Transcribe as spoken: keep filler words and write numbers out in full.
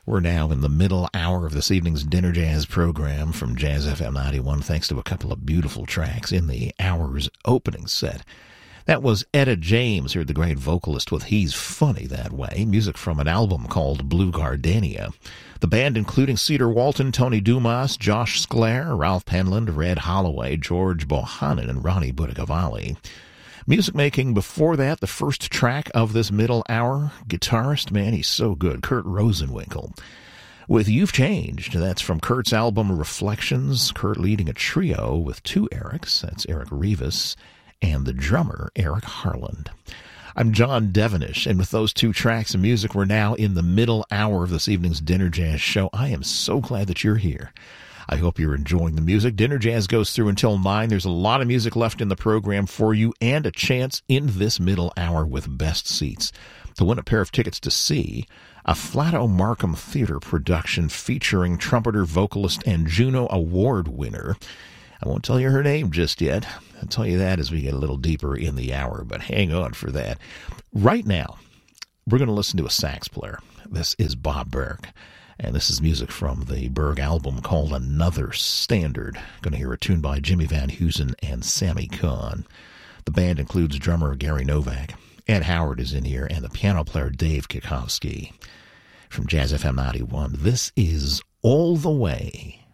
We're now in the middle hour of this evening's Dinner Jazz program from Jazz F M ninety-one, thanks to a couple of beautiful tracks in the hour's opening set. That was Etta James, heard the great vocalist with He's Funny That Way, music from an album called Blue Gardenia. The band including Cedar Walton, Tony Dumas, Josh Sclair, Ralph Penland, Red Holloway, George Bohannon, and Ronnie Buttagavalli. Music making before that, the first track of this middle hour, guitarist, man, he's so good, Kurt Rosenwinkel. With You've Changed, that's from Kurt's album Reflections, Kurt leading a trio with two Erics, that's Eric Rivas, and the drummer, Eric Harland. I'm John Devenish, and with those two tracks of music, we're now in the middle hour of this evening's Dinner Jazz show. I am so glad that you're here. I hope you're enjoying the music. Dinner Jazz goes through until nine. There's a lot of music left in the program for you and a chance in this middle hour with best seats to win a pair of tickets to see a Flato Markham Theater production featuring trumpeter, vocalist, and Juno Award winner. I won't tell you her name just yet. I'll tell you that as we get a little deeper in the hour, but hang on for that. Right now, we're going to listen to a sax player. This is Bob Berg. And this is music from the Berg album called Another Standard. Going to hear a tune by Jimmy Van Heusen and Sammy Kahn. The band includes drummer Gary Novak. Ed Howard is in here, and the piano player Dave Kikowski. From Jazz F M ninety-one, this is All the Way.